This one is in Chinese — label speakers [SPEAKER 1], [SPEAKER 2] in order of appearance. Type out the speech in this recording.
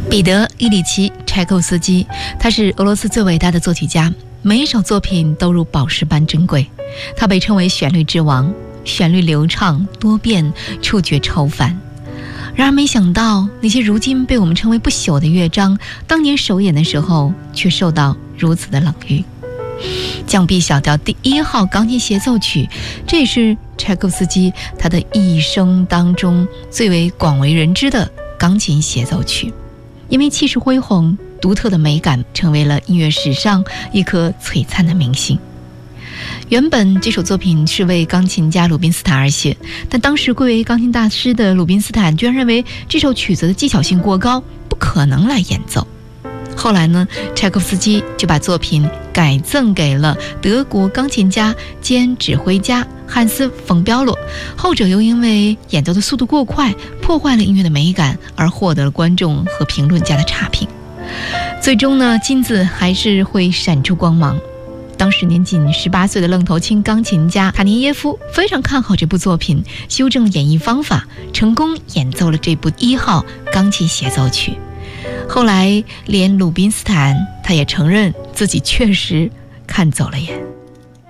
[SPEAKER 1] 彼得·伊里奇·柴可夫斯基，他是俄罗斯最伟大的作曲家，每一首作品都如宝石般珍贵。他被称为旋律之王，旋律流畅多变，触觉超凡。然而没想到，那些如今被我们称为不朽的乐章，当年首演的时候却受到如此的冷遇。降 B 小调第1号钢琴协奏曲，这也是柴可夫斯基他的一生当中最为广为人知的钢琴协奏曲。因为气势恢宏、独特的美感，成为了音乐史上一颗璀璨的明星。原本这首作品是为钢琴家鲁宾斯坦而写，但当时贵为钢琴大师的鲁宾斯坦居然认为这首曲子的技巧性过高，不可能来演奏。后来呢，柴可夫斯基就把作品改赠给了德国钢琴家兼指挥家汉斯·冯彪洛，后者又因为演奏的速度过快，破坏了音乐的美感，而获得了观众和评论家的差评。最终呢，金子还是会闪出光芒。当时年仅18岁的愣头青钢琴家卡涅耶夫非常看好这部作品，修正演绎方法，成功演奏了这部1号钢琴协奏曲。后来连鲁宾斯坦他也承认自己确实看走了眼。